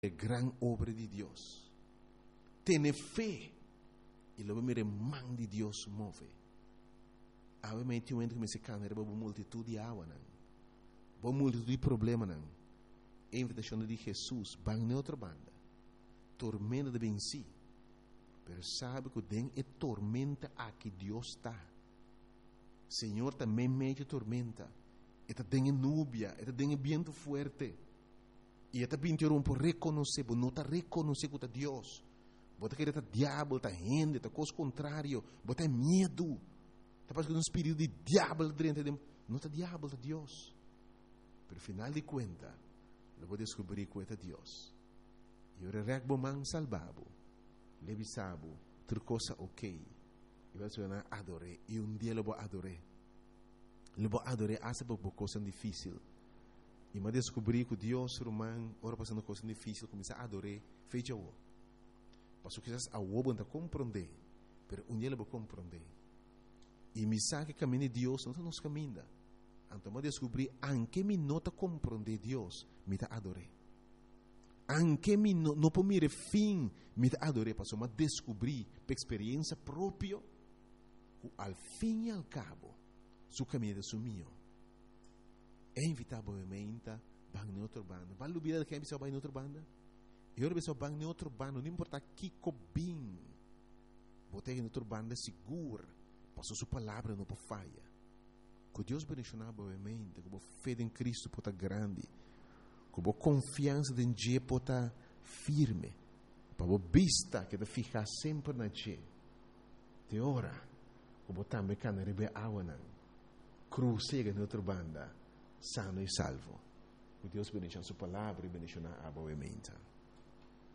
a gran obra de Dios. Tiene fe e lo mire man de Dios move. Ave me ti momento que me se canera ba multitud de água nan. Ba multitud de problema nan. A invitação de Jesus bang na outra banda. Tormenta de venci. Pero sabe que den é tormenta aqui Deus está. Senhor também meio tormenta. Eta tem núbia, eta tem viento fuerte. E eta pintaram por reconhecer, por não tá reconhecer que é Deus. Bota que está diabo, está gente, está coisa contrário, bota medo. Está passando um espírito de diabo dentro de não está diabo, está Deus. Pero final de conta, eu vou descobrir que é Deus. E eu regbo man salvabo, levisabo, ter coisa ok. E vai se adorei, e dia eu vou adorar. Eu vou adorar essa por coisa difícil. E me descobri que Deus, romano, ora passando coisa difícil, começa a adorar, fecha o. Passou que a oba não compreender, pero dia eu vou compreender. E me sabe que caminho de Deus não nos caminha. Então me descobri, anche me nota compreender Deus, me ta adorar. Anche me não por mire fim, me ta adorar, passou me descobri, por experiência própria, al fim e al cabo, su caminho é mio. É invitavelmente bang em outra banda. Vale o vida que é bang em outra banda? Eu ora bang em outra banda, não importa que cobim. Botei em outra banda seguro, passou sua palavra não pode falha. Que Deus bendicionar boamente, com fé em Cristo pode estar grande, com confiança em Deus pode estar firme, para vista que te ficar sempre na Deus. Te ora, com também cana rebe água, cruzega em outra banda, sano e salvo. Que Deus bendicionar sua palavra e bendicionar boamente.